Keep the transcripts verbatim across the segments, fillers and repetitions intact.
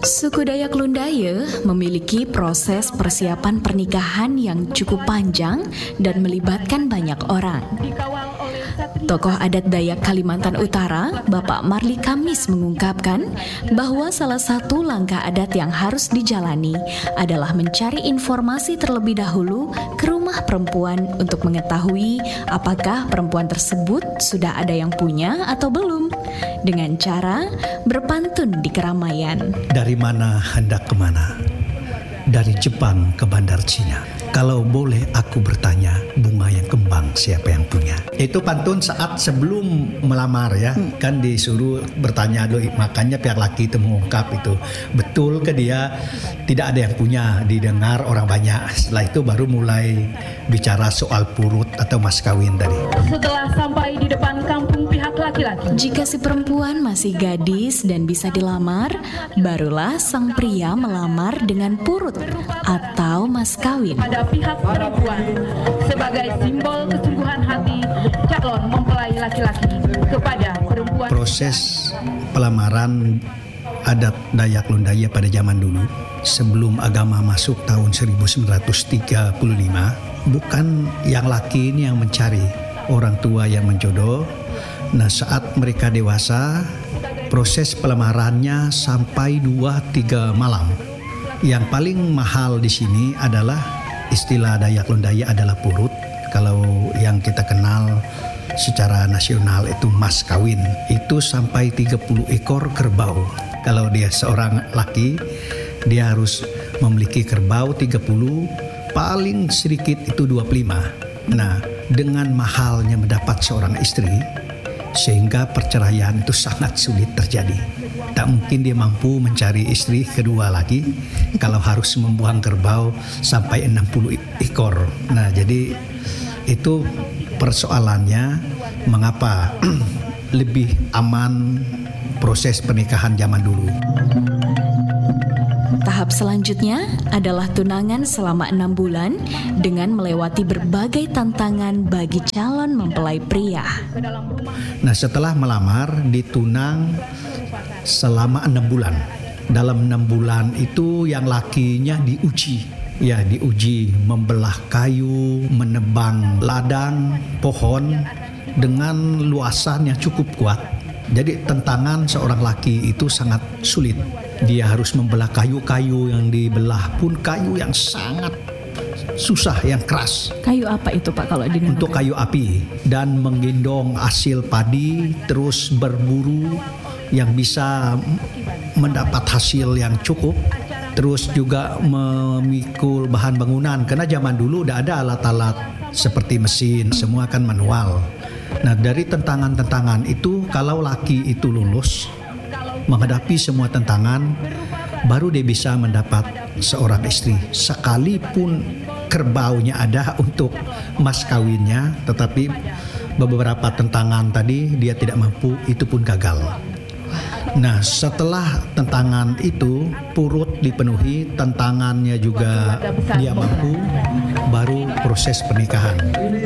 Suku Dayak Lundaya memiliki proses persiapan pernikahan yang cukup panjang dan melibatkan banyak orang. Tokoh adat Dayak Kalimantan Utara, Bapak Marli Kamis mengungkapkan bahwa salah satu langkah adat yang harus dijalani adalah mencari informasi terlebih dahulu ke rumah perempuan untuk mengetahui apakah perempuan tersebut sudah ada yang punya atau belum, dengan cara berpantun di keramaian. Dari mana hendak kemana? Dari Jepang ke Bandar Cina. Kalau boleh aku bertanya, bunga yang kembang siapa yang punya? Itu pantun saat sebelum melamar ya. Hmm. Kan disuruh bertanya dulu, makanya pihak laki itu mengungkap itu. Betul ke dia tidak ada yang punya, didengar orang banyak. Setelah itu baru mulai bicara soal purut atau mas kawin tadi. Setelah sampai di depan kampung pihak laki-laki. Jika si perempuan masih gadis dan bisa dilamar, barulah sang pria melamar dengan purut atau mas kawin. Pada pihak perempuan sebagai simbol kesungguhan hati calon mempelai laki-laki kepada perempuan. Proses pelamaran adat Dayak Lundaya pada zaman dulu sebelum agama masuk tahun seribu sembilan ratus tiga puluh lima, bukan yang laki ini yang mencari, orang tua yang menjodoh. Nah, saat mereka dewasa, proses pelamarannya sampai dua tiga malam. Yang paling mahal di sini adalah istilah Dayak Lundaya adalah purut. Kalau yang kita kenal secara nasional itu mas kawin. Itu sampai tiga puluh ekor kerbau. Kalau dia seorang laki, dia harus memiliki kerbau tiga puluh, paling sedikit itu dua puluh lima. Nah, dengan mahalnya mendapat seorang istri, sehingga perceraian itu sangat sulit terjadi. Tak mungkin dia mampu mencari istri kedua lagi kalau harus membuang kerbau sampai enam puluh ekor. Nah, jadi itu persoalannya mengapa lebih aman proses pernikahan zaman dulu. Tahap selanjutnya adalah tunangan selama enam bulan dengan melewati berbagai tantangan bagi calon mempelai pria. Nah, setelah melamar ditunang selama enam bulan. Dalam enam bulan itu yang lakinya diuji. Ya, diuji membelah kayu, menebang ladang, pohon dengan luasan yang cukup kuat. Jadi tantangan seorang laki itu sangat sulit. Dia harus membelah kayu-kayu yang dibelah pun kayu yang sangat susah, yang keras. Kayu apa itu Pak kalau di Untuk kayu api, dan menggendong hasil padi, terus berburu yang bisa mendapat hasil yang cukup, terus juga memikul bahan bangunan, karena zaman dulu udah ada alat-alat seperti mesin, semua kan manual. Nah, dari tantangan-tantangan itu, kalau laki itu lulus menghadapi semua tantangan, baru dia bisa mendapat seorang istri. Sekalipun kerbaunya ada untuk mas kawinnya, tetapi beberapa tantangan tadi dia tidak mampu, itu pun gagal. Nah, setelah tantangan itu purut dipenuhi, tantangannya juga dia mampu, baru proses pernikahan.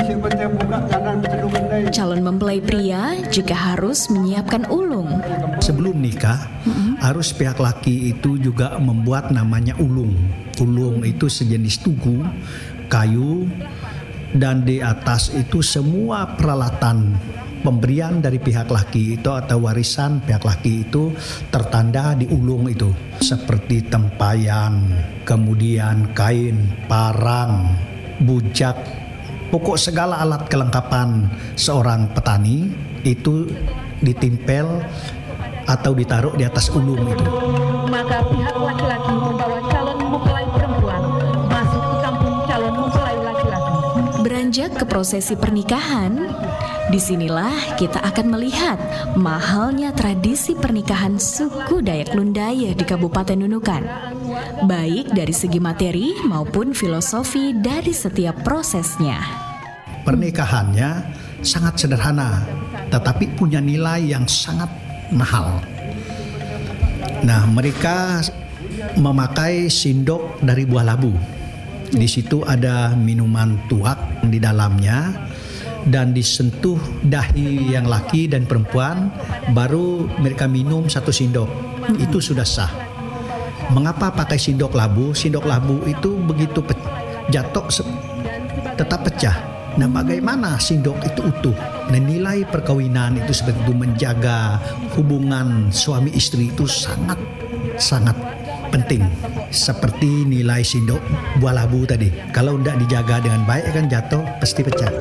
Calon mempelai pria juga harus menyiapkan ulung. Sebelum nikah, mm-hmm. harus pihak laki itu juga membuat namanya ulung. Ulung itu sejenis tugu, kayu, dan di atas itu semua peralatan pemberian dari pihak laki itu atau warisan pihak laki itu tertanda di ulung itu, seperti tempayan, kemudian kain, parang, bujak, pokok segala alat kelengkapan seorang petani itu ditimpel atau ditaruh di atas ulung itu. Maka pihak laki-laki membawa calon mempelai perempuan masuk ke kampung calon mempelai laki-laki. Beranjak ke prosesi pernikahan, disinilah kita akan melihat mahalnya tradisi pernikahan suku Dayak Lundaya di Kabupaten Nunukan, baik dari segi materi maupun filosofi dari setiap prosesnya. Pernikahannya sangat sederhana, tetapi punya nilai yang sangat mahal. Nah, mereka memakai sindok dari buah labu. Di situ ada minuman tuak di dalamnya, dan disentuh dahi yang laki dan perempuan, baru mereka minum satu sendok. Mm-hmm. Itu sudah sah. Mengapa pakai sindok labu? Sindok labu itu begitu pe- jatuh se- tetap pecah. Nah, bagaimana sindok itu utuh? Nah, nilai perkawinan itu seperti itu, menjaga hubungan suami istri itu sangat sangat penting. Seperti nilai sindok buah labu tadi. Kalau tidak dijaga dengan baik kan jatuh pasti pecah.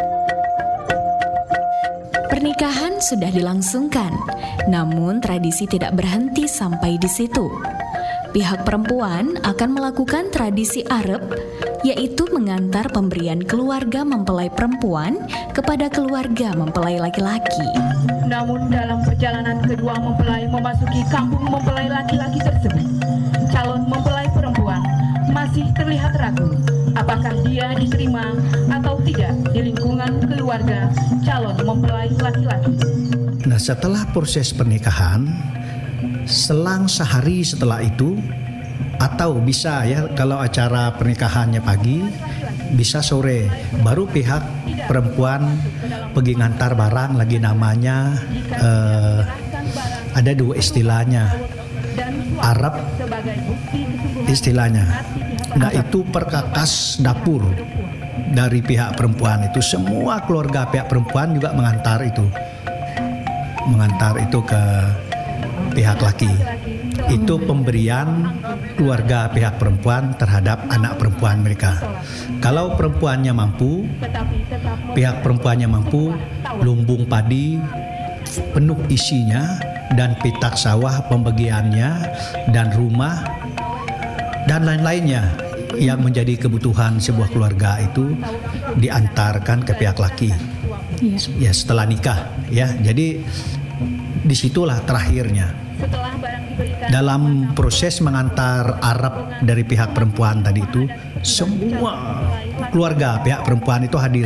Pernikahan sudah dilangsungkan, namun tradisi tidak berhenti sampai di situ. Pihak perempuan akan melakukan tradisi Arab, yaitu mengantar pemberian keluarga mempelai perempuan kepada keluarga mempelai laki-laki. Namun dalam perjalanan kedua mempelai memasuki kampung mempelai laki-laki tersebut, calon mempelai perempuan masih terlihat ragu apakah dia diterima atau tidak di lingkungan keluarga calon mempelai laki-laki. Nah, setelah proses pernikahan, selang sehari setelah itu, atau bisa ya kalau acara pernikahannya pagi, bisa sore, baru pihak perempuan pergi ngantar barang. Lagi namanya eh, ada dua istilahnya, Arab istilahnya. Nah, itu perkakas dapur dari pihak perempuan itu. Semua keluarga pihak perempuan juga mengantar itu, mengantar itu ke pihak laki. Itu pemberian keluarga pihak perempuan terhadap anak perempuan mereka. Kalau perempuannya mampu, pihak perempuannya mampu, lumbung padi penuh isinya dan petak sawah pembagiannya dan rumah dan lain-lainnya yang menjadi kebutuhan sebuah keluarga itu diantarkan ke pihak laki. Ya, setelah nikah ya. Jadi disitulah terakhirnya. Dalam proses mengantar Arab dari pihak perempuan tadi itu, semua keluarga pihak perempuan itu hadir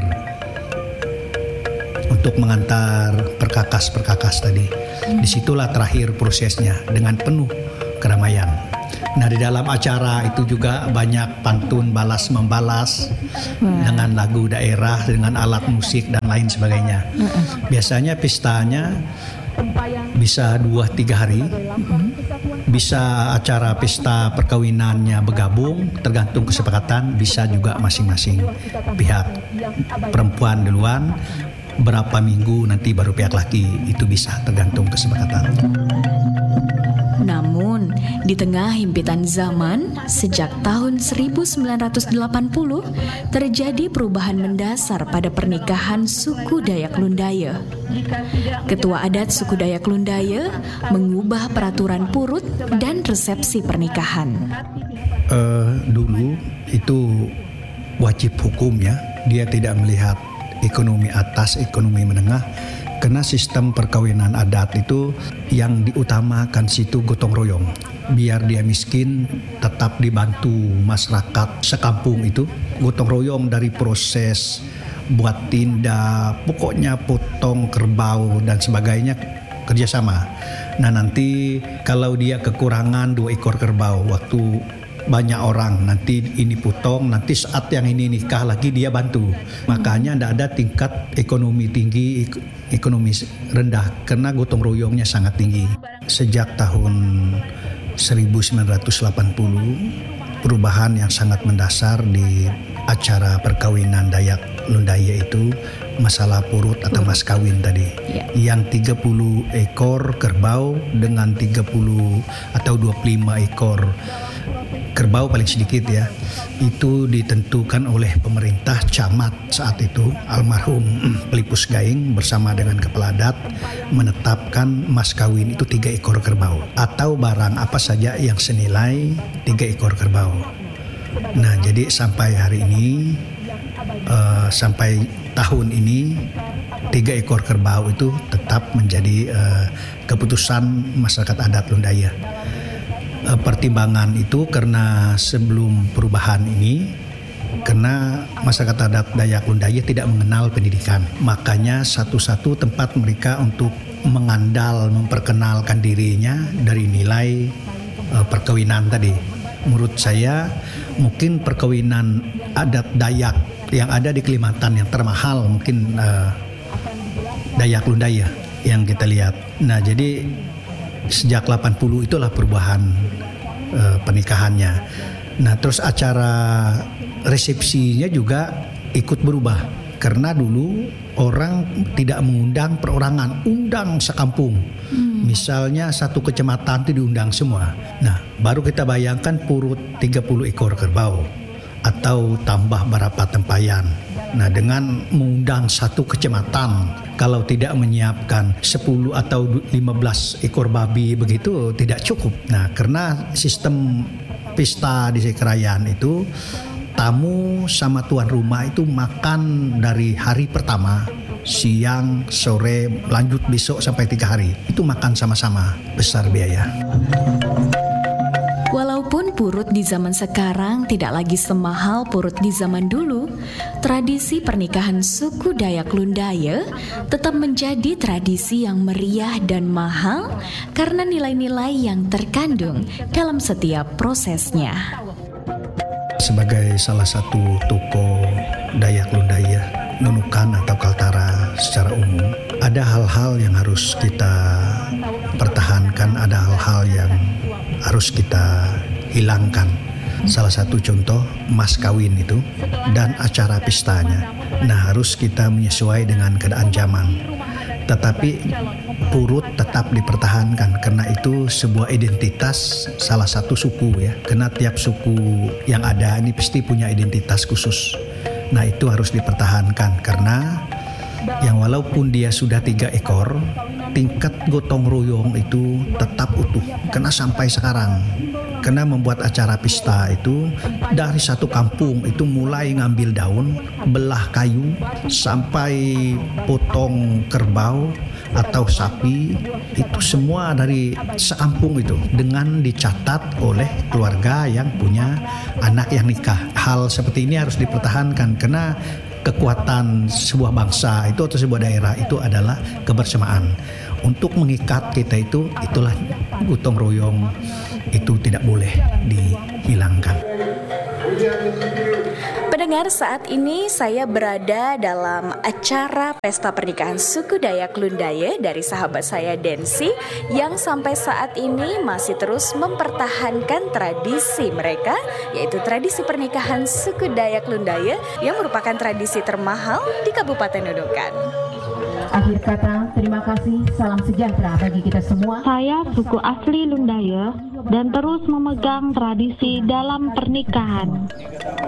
untuk mengantar perkakas-perkakas tadi. Disitulah terakhir prosesnya dengan penuh keramaian. Nah, di dalam acara itu juga banyak pantun balas membalas dengan lagu daerah, dengan alat musik dan lain sebagainya. Biasanya pestanya bisa dua tiga hari, bisa acara pesta perkawinannya bergabung, tergantung kesepakatan, bisa juga masing-masing pihak perempuan duluan, berapa minggu nanti baru pihak laki, itu bisa tergantung kesepakatan. Namun, di tengah himpitan zaman, sejak tahun seribu sembilan ratus delapan puluh, terjadi perubahan mendasar pada pernikahan suku Dayak Lundaya. Ketua adat suku Dayak Lundaya mengubah peraturan purut dan resepsi pernikahan. Uh, dulu itu wajib hukum ya, dia tidak melihat ekonomi atas, ekonomi menengah. Karena sistem perkawinan adat itu yang diutamakan situ gotong royong. Biar dia miskin tetap dibantu masyarakat sekampung itu. Gotong royong dari proses buat tindak, pokoknya potong kerbau dan sebagainya, kerjasama. Nah, nanti kalau dia kekurangan dua ekor kerbau, waktu banyak orang nanti ini potong, nanti saat yang ini nikah lagi dia bantu. Makanya tidak ada tingkat ekonomi tinggi, ekonomi rendah, karena gotong royongnya sangat tinggi. Sejak tahun seribu sembilan ratus delapan puluh, perubahan yang sangat mendasar di acara perkawinan Dayak Lundaya itu masalah purut atau mas kawin tadi. Yeah. Yang tiga puluh ekor kerbau dengan tiga puluh atau dua puluh lima ekor kerbau paling sedikit ya, itu ditentukan oleh pemerintah camat saat itu, almarhum Pelipus Gaing bersama dengan kepala adat menetapkan mas kawin itu tiga ekor kerbau atau barang apa saja yang senilai tiga ekor kerbau. Nah, jadi sampai hari ini uh, sampai tahun ini tiga ekor kerbau itu tetap menjadi uh, keputusan masyarakat adat Lundaya. Pertimbangan itu karena sebelum perubahan ini, karena masyarakat adat Dayak Lundaya tidak mengenal pendidikan, makanya satu-satu tempat mereka untuk mengandal, memperkenalkan dirinya dari nilai uh, perkawinan tadi. Menurut saya mungkin perkawinan adat Dayak yang ada di Kalimantan yang termahal mungkin uh, Dayak Lundaya yang kita lihat. Nah, jadi sejak delapan puluh itulah perubahan uh, pernikahannya. Nah, terus acara resepsinya juga ikut berubah karena dulu orang tidak mengundang perorangan, undang sekampung. Hmm. Misalnya satu kecamatan itu diundang semua. Nah, baru kita bayangkan purut tiga puluh ekor kerbau atau tambah berapa tempayan. Nah, dengan mengundang satu kecamatan, kalau tidak menyiapkan sepuluh atau lima belas ekor babi begitu tidak cukup. Nah, karena sistem pesta di Sekerayan itu tamu sama tuan rumah itu makan dari hari pertama, siang, sore, lanjut besok sampai tiga hari. Itu makan sama-sama, besar biaya. Walaupun purut di zaman sekarang tidak lagi semahal purut di zaman dulu, tradisi pernikahan suku Dayak Lundaya tetap menjadi tradisi yang meriah dan mahal karena nilai-nilai yang terkandung dalam setiap prosesnya. Sebagai salah satu tokoh Dayak Lundaya, Nunukan atau Kaltara secara umum, ada hal-hal yang harus kita pertahankan, ada hal-hal yang harus kita hilangkan. Salah satu contoh mas kawin itu dan acara pestanya. Nah, harus kita menyesuaikan dengan keadaan zaman. Tetapi purut tetap dipertahankan karena itu sebuah identitas salah satu suku ya. Karena tiap suku yang ada ini pasti punya identitas khusus. Nah, itu harus dipertahankan karena yang walaupun dia sudah tiga ekor, tingkat gotong royong itu tetap utuh. Karena sampai sekarang, karena membuat acara pesta itu dari satu kampung itu mulai ngambil daun, belah kayu, sampai potong kerbau atau sapi, itu semua dari sekampung itu dengan dicatat oleh keluarga yang punya anak yang nikah. Hal seperti ini harus dipertahankan karena kekuatan sebuah bangsa itu atau sebuah daerah itu adalah kebersamaan. Untuk mengikat kita itu, itulah gotong royong itu tidak boleh dihilangkan. Pendengar, saat ini saya berada dalam acara pesta pernikahan suku Dayak Lundaya dari sahabat saya Densi yang sampai saat ini masih terus mempertahankan tradisi mereka, yaitu tradisi pernikahan suku Dayak Lundaya yang merupakan tradisi termahal di Kabupaten Nunukan. Akhir kata, terima kasih, salam sejahtera bagi kita semua. Saya suku asli Lundaya dan terus memegang tradisi dalam pernikahan.